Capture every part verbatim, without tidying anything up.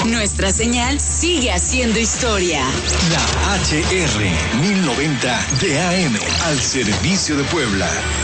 Nuestra señal sigue haciendo historia. La H R mil noventa de A M al servicio de Puebla.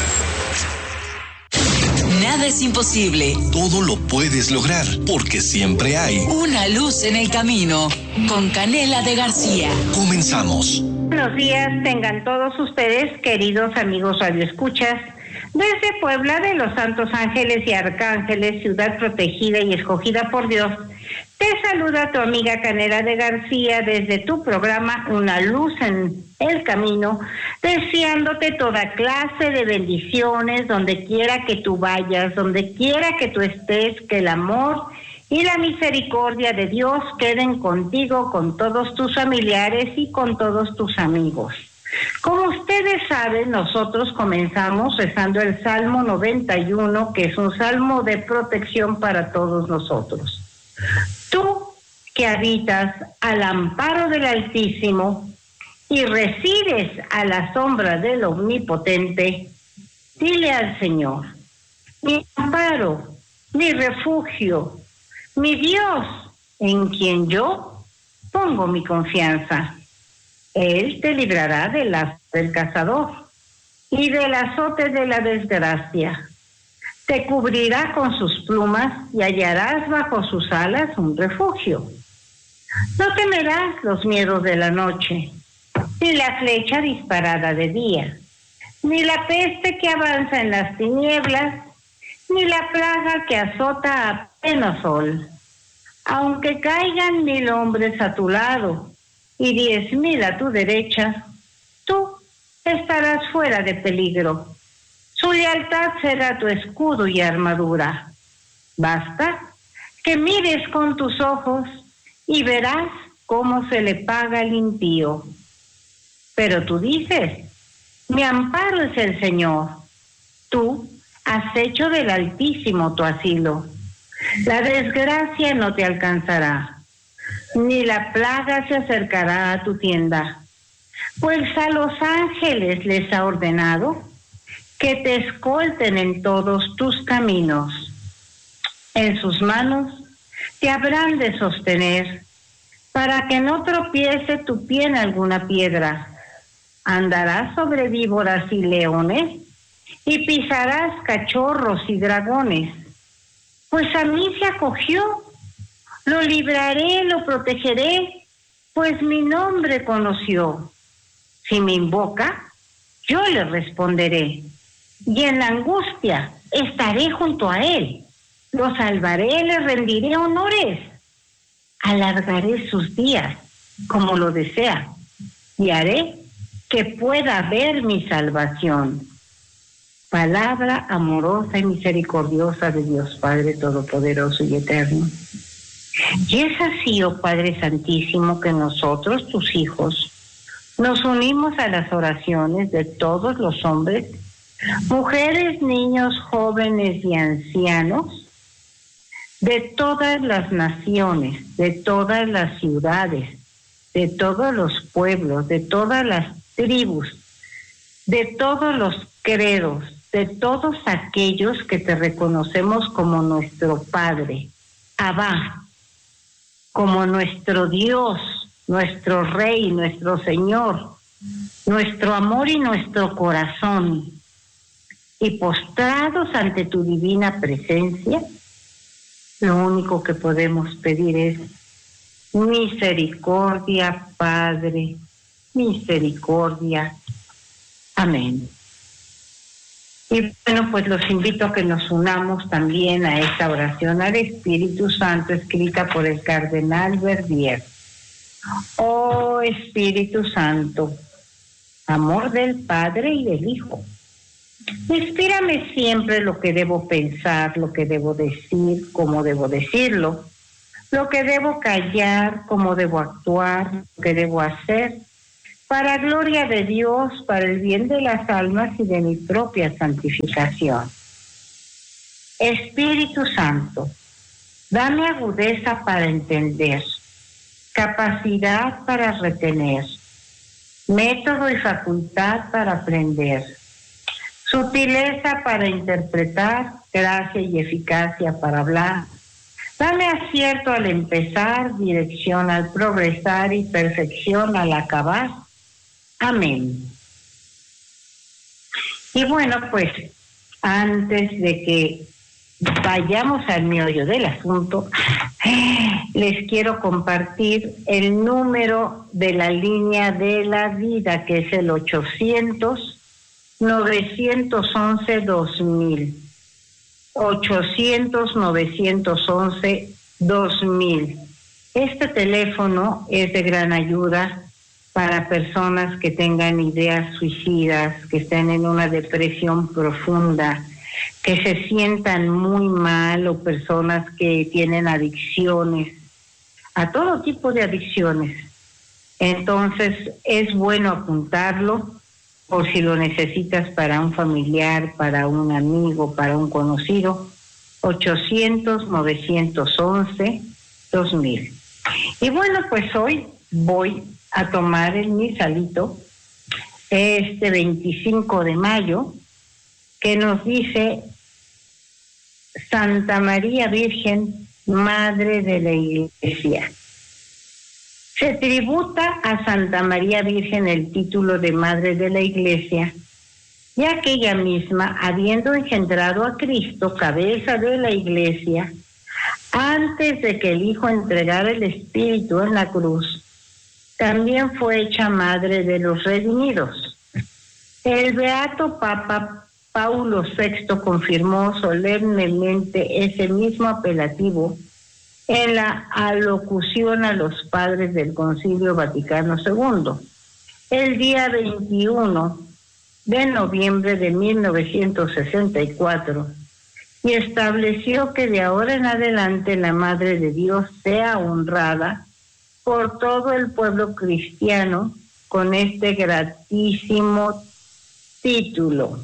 Nada es imposible. Todo lo puedes lograr porque siempre hay una luz en el camino. Con Canela de García. Comenzamos. Buenos días tengan todos ustedes, queridos amigos radioescuchas. Desde Puebla de los Santos Ángeles y Arcángeles, ciudad protegida y escogida por Dios, te saluda tu amiga Canela de García desde tu programa Una Luz en el Camino, deseándote toda clase de bendiciones donde quiera que tú vayas, donde quiera que tú estés, que el amor y la misericordia de Dios queden contigo, con todos tus familiares y con todos tus amigos. Como ustedes saben, nosotros comenzamos rezando el Salmo noventa y uno, que es un salmo de protección para todos nosotros. Tú que habitas al amparo del Altísimo y resides a la sombra del Omnipotente, dile al Señor: mi amparo, mi refugio, mi Dios, en quien yo pongo mi confianza. Él te librará del lazo del cazador y del azote de la desgracia. Te cubrirá con sus plumas y hallarás bajo sus alas un refugio. No temerás los miedos de la noche, ni la flecha disparada de día, ni la peste que avanza en las tinieblas, ni la plaga que azota a pleno sol. Aunque caigan mil hombres a tu lado y diez mil a tu derecha, tú estarás fuera de peligro. Su lealtad será tu escudo y armadura. Basta que mires con tus ojos y verás cómo se le paga al impío. Pero tú dices: mi amparo es el Señor. Tú has hecho del Altísimo tu asilo. La desgracia no te alcanzará, ni la plaga se acercará a tu tienda, pues a los ángeles les ha ordenado que te escolten en todos tus caminos. En sus manos te habrán de sostener, para que no tropiece tu pie en alguna piedra. Andarás sobre víboras y leones, y pisarás cachorros y dragones. Pues a mí se acogió. Lo libraré, lo protegeré, pues mi nombre conoció. Si me invoca, yo le responderé, y en la angustia estaré junto a él. Lo salvaré, le rendiré honores. Alargaré sus días como lo desea, y haré que pueda ver mi salvación. Palabra amorosa y misericordiosa de Dios Padre Todopoderoso y Eterno. Y es así, oh Padre Santísimo, que nosotros, tus hijos, nos unimos a las oraciones de todos los hombres, mujeres, niños, jóvenes y ancianos, de todas las naciones, de todas las ciudades, de todos los pueblos, de todas las tribus, de todos los credos, de todos aquellos que te reconocemos como nuestro Padre, Abba, como nuestro Dios, nuestro Rey, nuestro Señor, nuestro amor y nuestro corazón. Y postrados ante tu divina presencia, lo único que podemos pedir es misericordia, Padre, misericordia. Amén. Y bueno, pues los invito a que nos unamos también a esta oración al Espíritu Santo, escrita por el cardenal Verdier. Oh Espíritu Santo, amor del Padre y del Hijo, inspírame siempre lo que debo pensar, lo que debo decir, cómo debo decirlo, lo que debo callar, cómo debo actuar, lo que debo hacer, para gloria de Dios, para el bien de las almas y de mi propia santificación. Espíritu Santo, dame agudeza para entender, capacidad para retener, método y facultad para aprender, sutileza para interpretar, gracia y eficacia para hablar, Dame acierto al empezar, dirección al progresar y perfección al acabar. Amén. Y bueno, pues antes de que vayamos al meollo del asunto, les quiero compartir el número de la línea de la vida, que es el ochocientos, novecientos once, dos mil. ochocientos, novecientos once, dos mil. Este teléfono es de gran ayuda para personas que tengan ideas suicidas, que estén en una depresión profunda, que se sientan muy mal, o personas que tienen adicciones, a todo tipo de adicciones. Entonces es bueno apuntarlo por si lo necesitas para un familiar, para un amigo, para un conocido. Ochocientos, novecientos once, dos mil. Y bueno, pues hoy voy a tomar el misalito este veinticinco de mayo, que nos dice: Santa María Virgen, Madre de la Iglesia. Se tributa a Santa María Virgen el título de Madre de la Iglesia, ya que ella misma, habiendo engendrado a Cristo, cabeza de la Iglesia, antes de que el Hijo entregara el Espíritu en la cruz, también fue hecha Madre de los redimidos. El beato Papa Paulo sexto confirmó solemnemente ese mismo apelativo en la alocución a los padres del Concilio Vaticano segundo, el día veintiuno de noviembre de mil novecientos sesenta y cuatro, y estableció que de ahora en adelante la Madre de Dios sea honrada por todo el pueblo cristiano con este gratísimo título: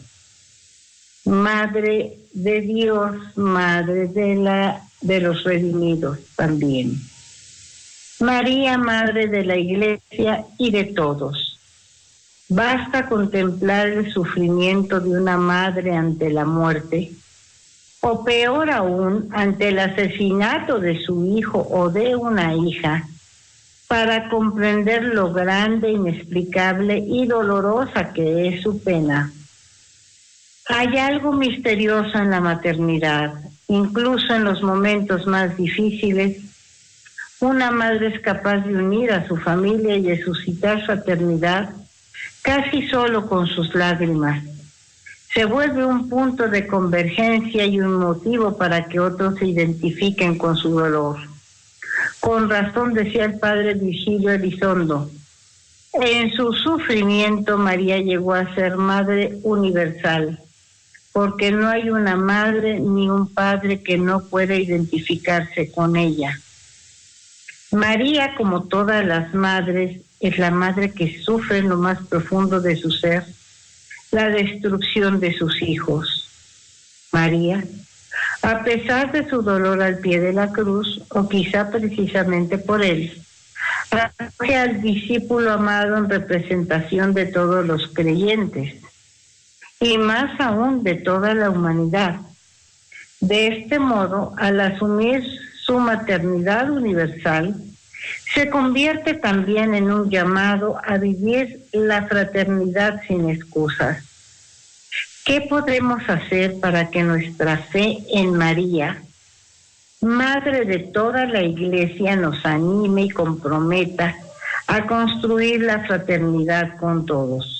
Madre de Dios, Madre de la de los redimidos también. María, Madre de la Iglesia y de todos. Basta contemplar el sufrimiento de una madre ante la muerte, o peor aún, ante el asesinato de su hijo o de una hija, para comprender lo grande, inexplicable y dolorosa que es su pena. Hay algo misterioso en la maternidad. Incluso en los momentos más difíciles, una madre es capaz de unir a su familia y de suscitar fraternidad casi solo con sus lágrimas. Se vuelve un punto de convergencia y un motivo para que otros se identifiquen con su dolor. Con razón decía el padre Virgilio Elizondo: en su sufrimiento María llegó a ser madre universal, porque no hay una madre ni un padre que no pueda identificarse con ella. María, como todas las madres, es la madre que sufre en lo más profundo de su ser la destrucción de sus hijos. María, a pesar de su dolor al pie de la cruz, o quizá precisamente por él, acoge al discípulo amado en representación de todos los creyentes, y más aún de toda la humanidad. De este modo, al asumir su maternidad universal, se convierte también en un llamado a vivir la fraternidad sin excusas. ¿Qué podemos hacer para que nuestra fe en María, Madre de toda la Iglesia, nos anime y comprometa a construir la fraternidad con todos?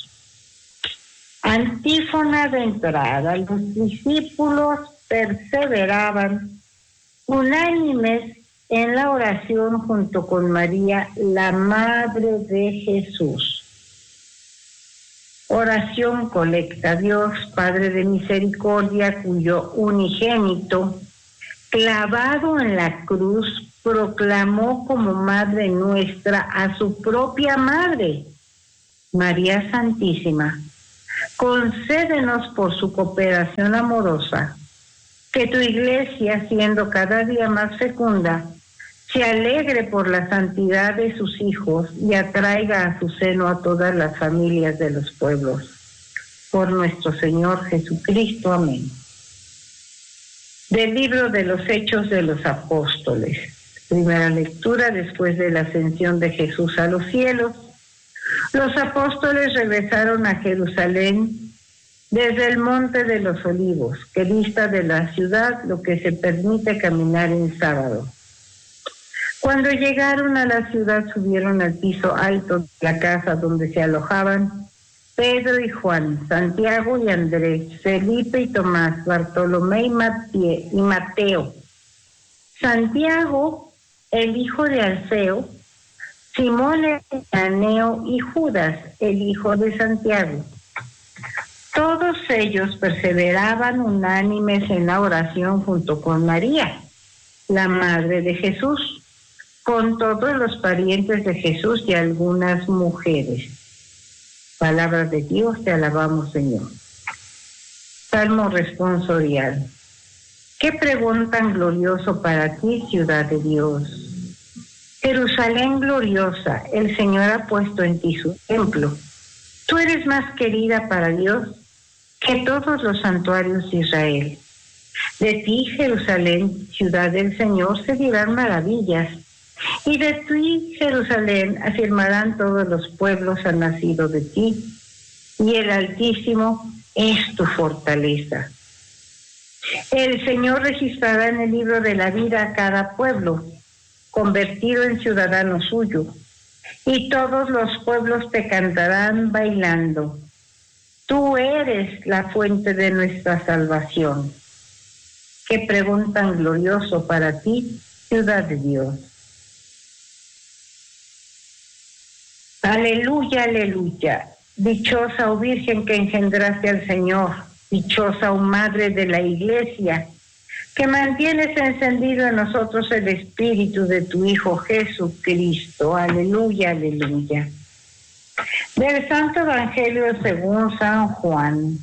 Antífona de entrada. Los discípulos perseveraban unánimes en la oración junto con María, la Madre de Jesús. Oración colecta. Dios, Padre de misericordia, cuyo unigénito, clavado en la cruz, proclamó como Madre nuestra a su propia Madre, María Santísima. Concédenos por su cooperación amorosa que tu Iglesia, siendo cada día más fecunda, se alegre por la santidad de sus hijos y atraiga a su seno a todas las familias de los pueblos. Por nuestro Señor Jesucristo. Amén. Del libro de los Hechos de los Apóstoles. Primera lectura después de la ascensión de Jesús a los cielos. Los apóstoles regresaron a Jerusalén desde el Monte de los Olivos, que dista de la ciudad lo que se permite caminar en sábado. Cuando llegaron a la ciudad, subieron al piso alto de la casa donde se alojaban Pedro y Juan, Santiago y Andrés, Felipe y Tomás, Bartolomé y Mateo, Santiago, el hijo de Alfeo, Simón el cananeo y Judas, el hijo de Santiago. Todos ellos perseveraban unánimes en la oración junto con María, la madre de Jesús, con todos los parientes de Jesús y algunas mujeres. Palabra de Dios, te alabamos, Señor. Salmo responsorial. Qué pregón tan glorioso para ti, ciudad de Dios. Jerusalén gloriosa, el Señor ha puesto en ti su templo. Tú eres más querida para Dios que todos los santuarios de Israel. De ti, Jerusalén, ciudad del Señor, se dirán maravillas. Y de ti, Jerusalén, afirmarán todos los pueblos han nacido de ti, y el Altísimo es tu fortaleza. El Señor registrará en el libro de la vida a cada pueblo, convertido en ciudadano suyo, y todos los pueblos te cantarán bailando. Tú eres la fuente de nuestra salvación. Qué pregón tan glorioso para ti, ciudad de Dios. Aleluya, aleluya. Dichosa, oh Virgen, que engendraste al Señor. Dichosa, oh Madre de la Iglesia, que mantienes encendido en nosotros el Espíritu de tu Hijo Jesucristo. Aleluya, aleluya. Del Santo Evangelio según San Juan.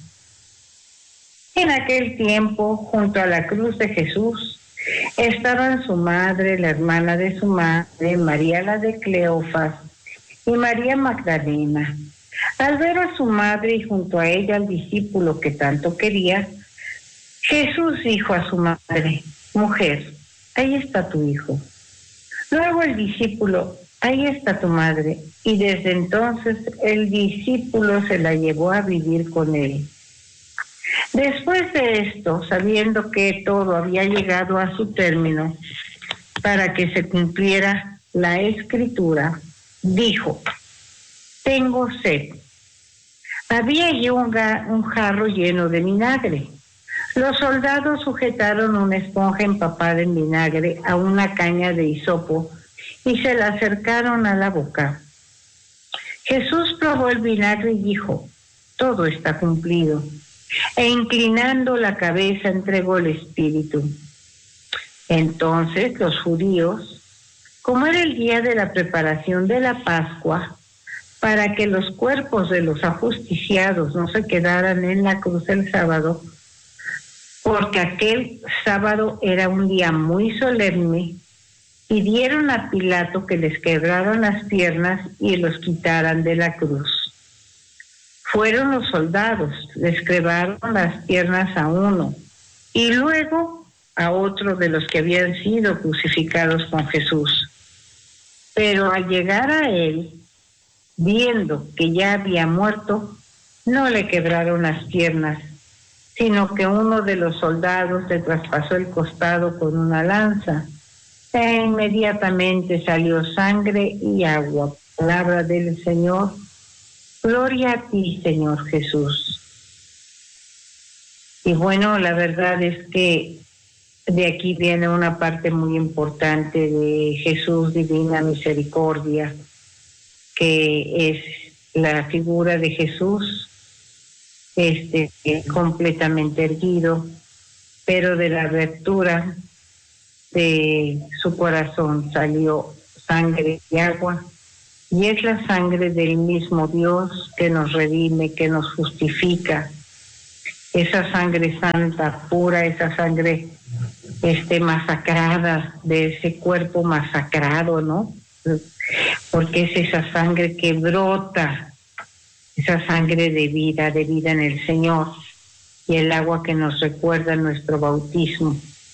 En aquel tiempo, junto a la cruz de Jesús, estaban su madre, la hermana de su madre, María la de Cleofas, y María Magdalena. Al ver a su madre y junto a ella al discípulo que tanto quería, Jesús dijo a su madre: Mujer, ahí está tu hijo. Luego el discípulo: Ahí está tu madre. Y desde entonces el discípulo se la llevó a vivir con él. Después de esto, sabiendo que todo había llegado a su término, para que se cumpliera la Escritura, dijo: Tengo sed. Había allí un, un jarro lleno de vinagre. Los soldados sujetaron una esponja empapada en vinagre a una caña de hisopo y se la acercaron a la boca. Jesús probó el vinagre y dijo: Todo está cumplido. E inclinando la cabeza entregó el espíritu. Entonces los judíos, como era el día de la preparación de la Pascua, para que los cuerpos de los ajusticiados no se quedaran en la cruz el sábado, porque aquel sábado era un día muy solemne, pidieron a Pilato que les quebraran las piernas y los quitaran de la cruz. Fueron los soldados, les quebraron las piernas a uno y luego a otro de los que habían sido crucificados con Jesús. Pero al llegar a él, viendo que ya había muerto, no le quebraron las piernas, sino que uno de los soldados le traspasó el costado con una lanza, e inmediatamente salió sangre y agua. Palabra del Señor. Gloria a ti, Señor Jesús. Y bueno, la verdad es que de aquí viene una parte muy importante de Jesús Divina Misericordia, que es la figura de Jesús este, completamente erguido, pero de la abertura de su corazón salió sangre y agua, y es la sangre del mismo Dios que nos redime, que nos justifica, esa sangre santa, pura, esa sangre este, masacrada, de ese cuerpo masacrado, ¿no? Porque es esa sangre que brota, esa sangre de vida, de vida en el Señor, y el agua que nos recuerda nuestro bautismo,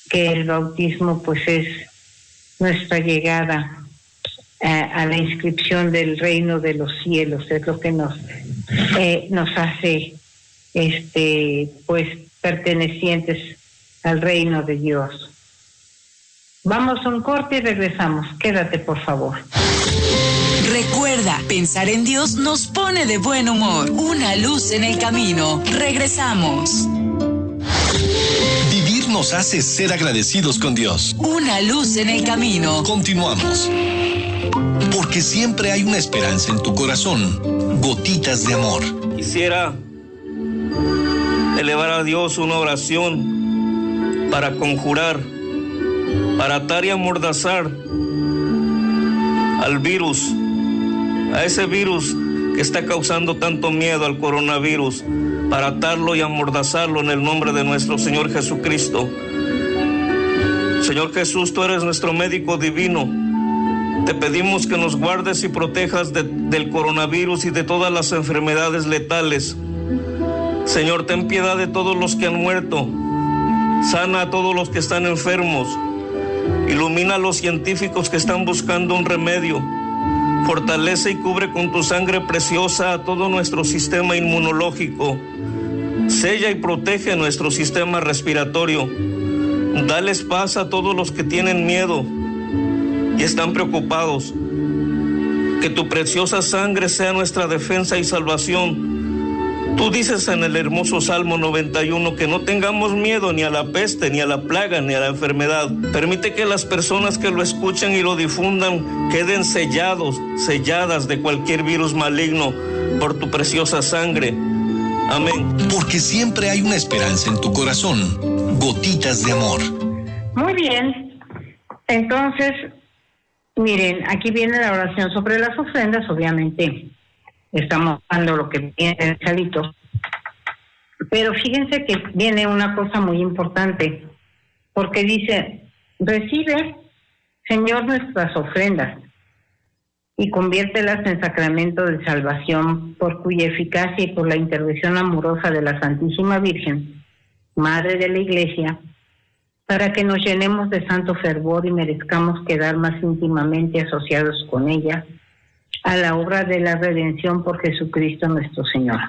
que el bautismo pues es nuestra llegada a, a la inscripción del reino de los cielos, es lo que nos eh, nos hace este pues pertenecientes al reino de Dios. Vamos a un corte y regresamos. Quédate, por favor. Recuerda, pensar en Dios nos pone de buen humor. Una luz en el camino. Regresamos. Vivir nos hace ser agradecidos con Dios. Una luz en el camino. Continuamos. Porque siempre hay una esperanza en tu corazón. Gotitas de amor. Quisiera elevar a Dios una oración para conjurar, para atar y amordazar al virus, a ese virus que está causando tanto miedo, al coronavirus, para atarlo y amordazarlo en el nombre de nuestro Señor Jesucristo. Señor Jesús, tú eres nuestro médico divino. Te pedimos que nos guardes y protejas de, del coronavirus y de todas las enfermedades letales. Señor, ten piedad de todos los que han muerto. Sana a todos los que están enfermos. Ilumina a los científicos que están buscando un remedio. Fortalece y cubre con tu sangre preciosa a todo nuestro sistema inmunológico. Sella y protege nuestro sistema respiratorio. Dales paz a todos los que tienen miedo y están preocupados. Que tu preciosa sangre sea nuestra defensa y salvación. Tú dices en el hermoso Salmo noventa y uno que no tengamos miedo ni a la peste, ni a la plaga, ni a la enfermedad. Permite que las personas que lo escuchen y lo difundan queden sellados, selladas de cualquier virus maligno por tu preciosa sangre. Amén. Porque siempre hay una esperanza en tu corazón. Gotitas de amor. Muy bien. Entonces, miren, aquí viene la oración sobre las ofrendas, obviamente. Estamos dando lo que viene en el salito. Pero fíjense que viene una cosa muy importante, porque dice, recibe, Señor, nuestras ofrendas y conviértelas en sacramento de salvación, por cuya eficacia y por la intervención amorosa de la Santísima Virgen, Madre de la Iglesia, para que nos llenemos de santo fervor y merezcamos quedar más íntimamente asociados con ella, a la obra de la redención por Jesucristo nuestro Señor.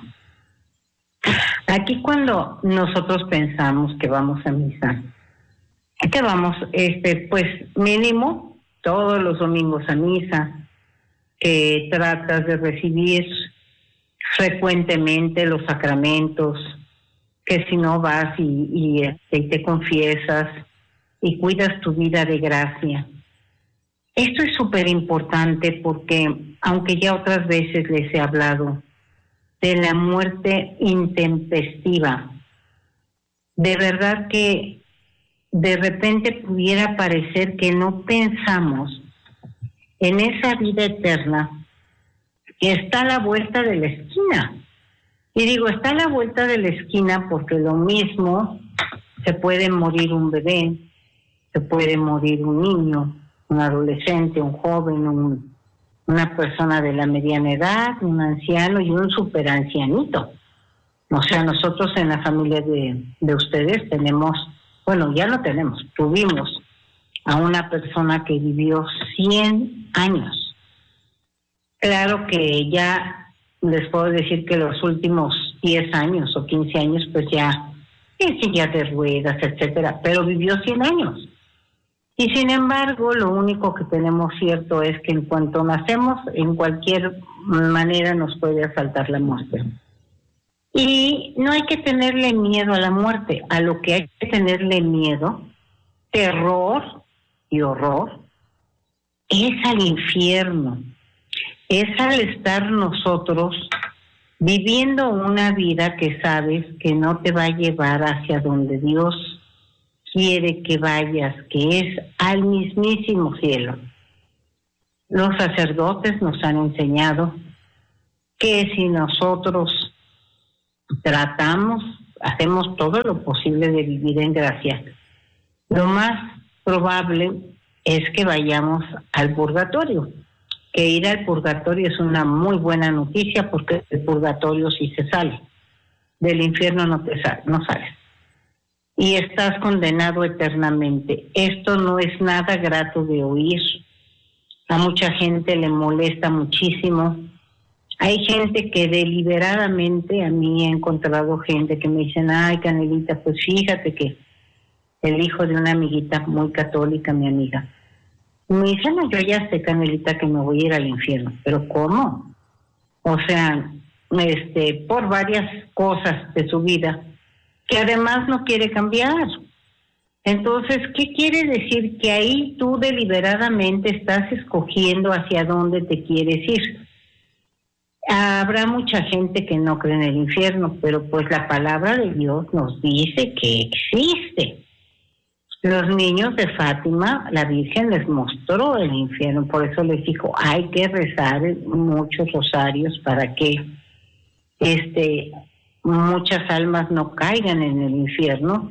Aquí cuando nosotros pensamos que vamos a misa, que vamos, este, pues mínimo todos los domingos a misa, que tratas de recibir frecuentemente los sacramentos, que si no vas y, y, y te confiesas y cuidas tu vida de gracia. Esto es súper importante porque, aunque ya otras veces les he hablado de la muerte intempestiva, de verdad que de repente pudiera parecer que no pensamos en esa vida eterna que está a la vuelta de la esquina. Y digo, está a la vuelta de la esquina porque lo mismo se puede morir un bebé, se puede morir un niño, un adolescente, un joven, un, una persona de la mediana edad, un anciano y un superancianito. O sea, nosotros en la familia de, de ustedes tenemos, bueno, ya lo tenemos, tuvimos a una persona que vivió cien años. Claro que ya les puedo decir que los últimos diez años o quince años, pues ya en sillas de ruedas, etcétera, pero vivió cien años. Y sin embargo, lo único que tenemos cierto es que en cuanto nacemos, en cualquier manera nos puede asaltar la muerte. Y no hay que tenerle miedo a la muerte. A lo que hay que tenerle miedo, terror y horror, es al infierno. Es al estar nosotros viviendo una vida que sabes que no te va a llevar hacia donde Dios quiere que vayas, que es al mismísimo cielo. Los sacerdotes nos han enseñado que si nosotros tratamos, hacemos todo lo posible de vivir en gracia, lo más probable es que vayamos al purgatorio. Que ir al purgatorio es una muy buena noticia porque del purgatorio sí se sale, del infierno no te sale, no sales. y estás condenado eternamente. Esto no es nada grato de oír. A mucha gente le molesta muchísimo. Hay gente que deliberadamente, a mí he encontrado gente que me dicen, ay, Canelita, pues fíjate que el hijo de una amiguita muy católica, mi amiga, me dice, no, yo ya sé, Canelita, que me voy a ir al infierno. ¿Pero cómo? O sea, este, por varias cosas de su vida, que además no quiere cambiar. Entonces, ¿qué quiere decir? Que ahí tú deliberadamente estás escogiendo hacia dónde te quieres ir. Habrá mucha gente que no cree en el infierno, pero pues la palabra de Dios nos dice que existe. Los niños de Fátima, la Virgen les mostró el infierno, por eso les dijo, hay que rezar muchos rosarios para que este, muchas almas no caigan en el infierno.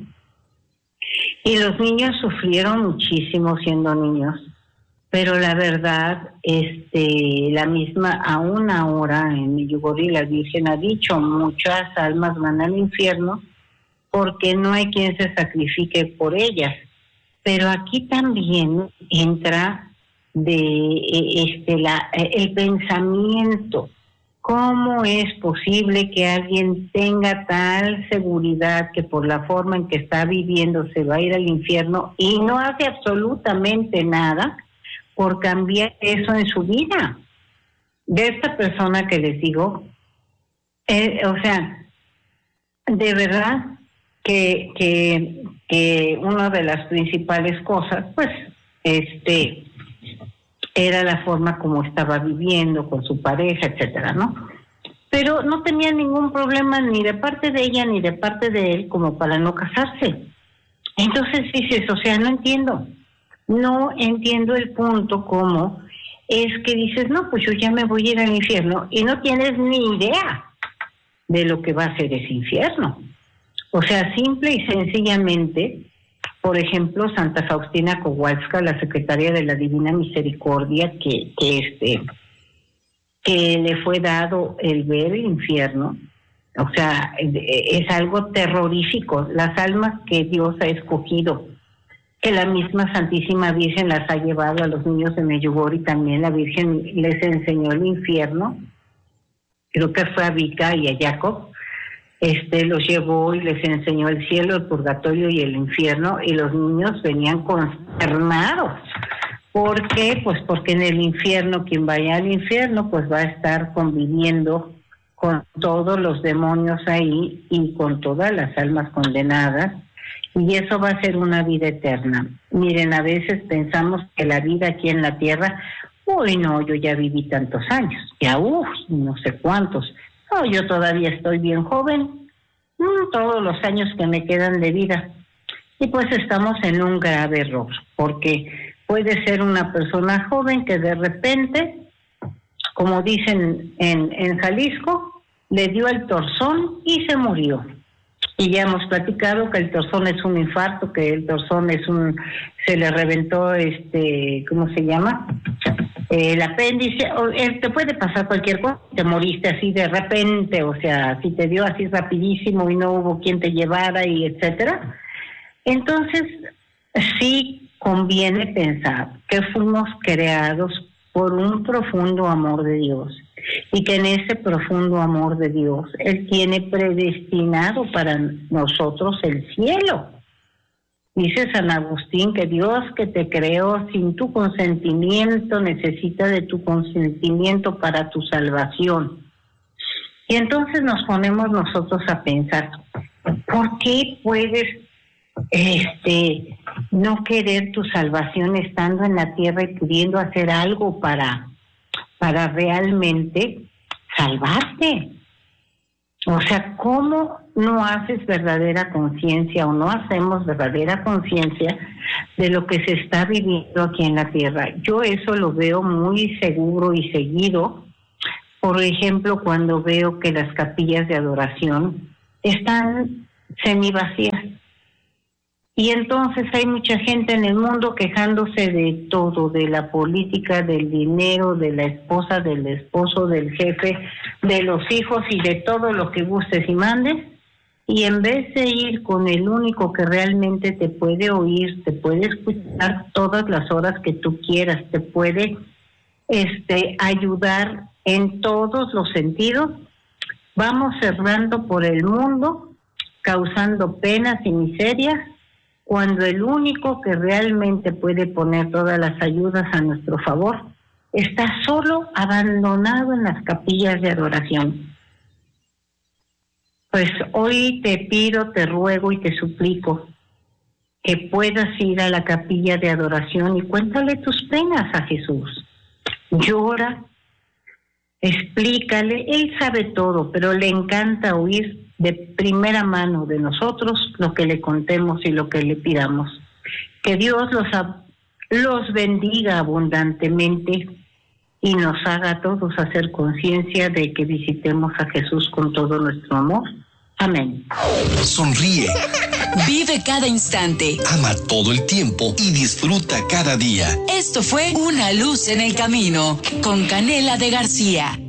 Y los niños sufrieron muchísimo siendo niños. Pero la verdad, este, la misma, aún ahora en Medjugorje la Virgen ha dicho, muchas almas van al infierno porque no hay quien se sacrifique por ellas. Pero aquí también entra de este la el pensamiento. ¿Cómo es posible que alguien tenga tal seguridad que por la forma en que está viviendo se va a ir al infierno y no hace absolutamente nada por cambiar eso en su vida? De esta persona que les digo, eh, o sea, de verdad que, que, que una de las principales cosas, pues, este, era la forma como estaba viviendo con su pareja, etcétera, ¿no? Pero no tenía ningún problema ni de parte de ella ni de parte de él como para no casarse. Entonces dices, o sea, no entiendo. No entiendo el punto cómo es que dices, no, pues yo ya me voy a ir al infierno y no tienes ni idea de lo que va a ser ese infierno. O sea, simple y sencillamente, por ejemplo, Santa Faustina Kowalska, la secretaria de la Divina Misericordia, que, que, este, que le fue dado el ver el infierno, o sea, es algo terrorífico, las almas que Dios ha escogido, que la misma Santísima Virgen las ha llevado a los niños de Medjugorje y también la Virgen les enseñó el infierno, creo que fue a Vika y a Jacob, este los llevó y les enseñó el cielo, el purgatorio y el infierno, y los niños venían consternados. ¿Por qué? Pues porque en el infierno, quien vaya al infierno, pues va a estar conviviendo con todos los demonios ahí y con todas las almas condenadas, y eso va a ser una vida eterna. Miren, a veces pensamos que la vida aquí en la tierra, uy, no, yo ya viví tantos años, ya, uff, no sé cuántos, no, yo todavía estoy bien joven, mm, todos los años que me quedan de vida. Y pues estamos en un grave error, porque puede ser una persona joven que de repente, como dicen en, en Jalisco, le dio el torzón y se murió. Y ya hemos platicado que el torzón es un infarto, que el torzón es un, se le reventó, este, ¿cómo se llama? Eh, el apéndice, o, eh, te puede pasar cualquier cosa, te moriste así de repente, o sea, si te dio así rapidísimo y no hubo quien te llevara y etcétera. Entonces, sí conviene pensar que fuimos creados por un profundo amor de Dios, y que en ese profundo amor de Dios Él tiene predestinado para nosotros el cielo. Dice San Agustín que Dios que te creó sin tu consentimiento necesita de tu consentimiento para tu salvación. Y entonces nos ponemos nosotros a pensar, ¿por qué puedes este no querer tu salvación estando en la tierra y pudiendo hacer algo para para realmente salvarte? O sea, ¿cómo no haces verdadera conciencia o no hacemos verdadera conciencia de lo que se está viviendo aquí en la tierra? Yo eso lo veo muy seguro y seguido. Por ejemplo, cuando veo que las capillas de adoración están semivacías. Y entonces hay mucha gente en el mundo quejándose de todo, de la política, del dinero, de la esposa, del esposo, del jefe, de los hijos y de todo lo que gustes y mandes. Y en vez de ir con el único que realmente te puede oír, te puede escuchar todas las horas que tú quieras, te puede este, ayudar en todos los sentidos, vamos errando por el mundo, causando penas y miserias, cuando el único que realmente puede poner todas las ayudas a nuestro favor está solo, abandonado en las capillas de adoración. Pues hoy te pido, te ruego y te suplico que puedas ir a la capilla de adoración y cuéntale tus penas a Jesús. Llora, explícale, Él sabe todo, pero le encanta oír de primera mano de nosotros lo que le contemos y lo que le pidamos. Que Dios los, los bendiga abundantemente y nos haga a todos hacer conciencia de que visitemos a Jesús con todo nuestro amor. Amén. Sonríe. Vive cada instante. Ama todo el tiempo y disfruta cada día. Esto fue Una Luz en el Camino con Canela de García.